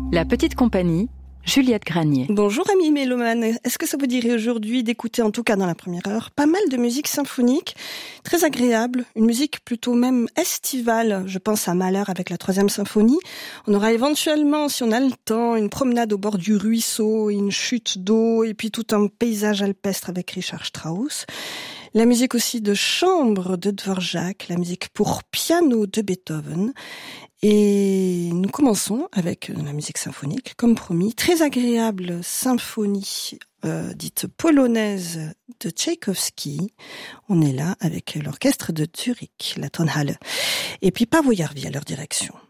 La petite compagnie, Juliette Granier. Bonjour amis mélomanes, est-ce que ça vous dirait aujourd'hui d'écouter, en tout cas dans la première heure, pas mal de musique symphonique, très agréable, une musique plutôt même estivale, je pense à Mahler avec la 3e symphonie. On aura éventuellement, si on a le temps, une promenade au bord du ruisseau, une chute d'eau et puis tout un paysage alpestre avec Richard Strauss. La musique aussi de chambre de Dvorak, la musique pour piano de Beethoven. Et nous commençons avec la musique symphonique, comme promis. Très agréable symphonie dite polonaise de Tchaïkovski. On est là avec l'orchestre de Zurich, la Tonhalle. Et puis Pavo Järvi à leur direction.